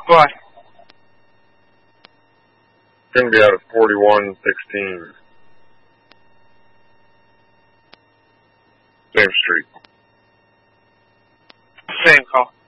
Why? Going to be out at 4116. Same street. Same call.